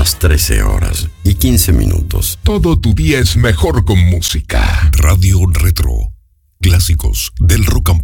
las 13:15. Todo tu día es mejor con música. Radio Retro. Clásicos del rock and